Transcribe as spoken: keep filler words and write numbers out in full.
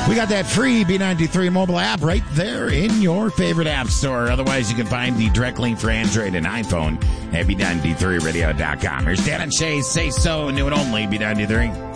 We got that free B ninety-three mobile app right there in your favorite app store. Otherwise, you can find the direct link for Android and iPhone at B ninety-three radio dot com. Here's Dan and Shay, Say So, new and only B ninety-three.